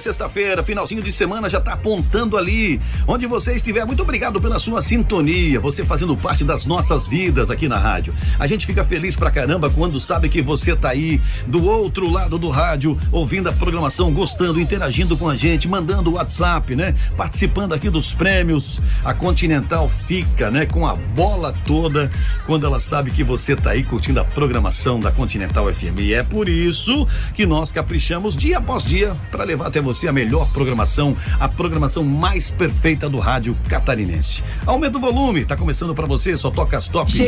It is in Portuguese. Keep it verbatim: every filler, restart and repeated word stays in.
sexta-feira, finalzinho de semana já tá apontando ali. Onde você estiver, muito obrigado pela sua sintonia, você fazendo parte das nossas vidas aqui na rádio. A gente fica feliz pra caramba quando sabe que você tá aí do outro lado do rádio, ouvindo a programação, gostando, interagindo com a gente, mandando o WhatsApp, né? Participando aqui dos prêmios. A Continental fica, né, com a bola toda quando ela sabe que você tá aí curtindo a programação da Continental F M. E é por isso que nós caprichamos dia após dia para levar até você a melhor programação, a programação mais perfeita do rádio catarinense. Aumenta o volume, tá começando para você, só toca as top.